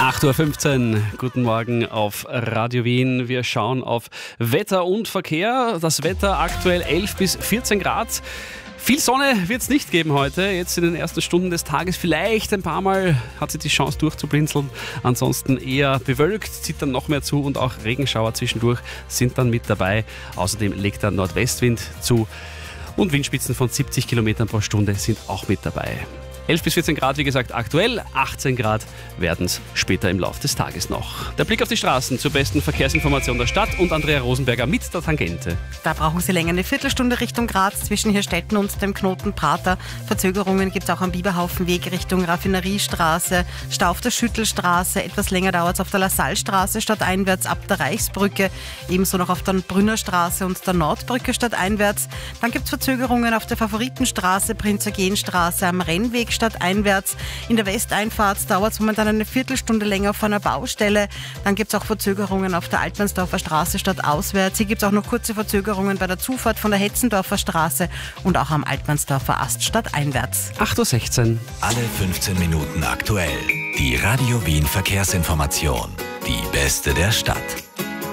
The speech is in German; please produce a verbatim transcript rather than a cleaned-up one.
acht Uhr fünfzehn, guten Morgen auf Radio Wien. Wir schauen auf Wetter und Verkehr. Das Wetter aktuell elf bis vierzehn Grad. Viel Sonne wird es nicht geben heute, jetzt in den ersten Stunden des Tages. Vielleicht ein paar Mal hat sie die Chance durchzublinzeln. Ansonsten eher bewölkt, zieht dann noch mehr zu und auch Regenschauer zwischendurch sind dann mit dabei. Außerdem legt der Nordwestwind zu und Windspitzen von siebzig Kilometern pro Stunde sind auch mit dabei. elf bis vierzehn Grad, wie gesagt, aktuell. achtzehn Grad werden es später im Laufe des Tages noch. Der Blick auf die Straßen zur besten Verkehrsinformation der Stadt und Andrea Rosenberger mit der Tangente. Da brauchen Sie länger, eine Viertelstunde Richtung Graz zwischen Hirstetten und dem Knoten Prater. Verzögerungen gibt es auch am Biberhaufenweg Richtung Raffineriestraße, Stau auf der Schüttelstraße. Etwas länger dauert es auf der Lassalstraße stadteinwärts ab der Reichsbrücke. Ebenso noch auf der Brünnerstraße und der Nordbrücke stadteinwärts. Dann gibt es Verzögerungen auf der Favoritenstraße, Prinz-Eugen-Straße, am Rennweg stadteinwärts. In der Westeinfahrt dauert es momentan eine Viertelstunde länger auf einer Baustelle. Dann gibt es auch Verzögerungen auf der Altmannsdorfer Straße stadtauswärts. Hier gibt es auch noch kurze Verzögerungen bei der Zufahrt von der Hetzendorfer Straße und auch am Altmannsdorfer Ast stadteinwärts. acht Uhr sechzehn. Alle fünfzehn Minuten aktuell. Die Radio Wien Verkehrsinformation. Die beste der Stadt.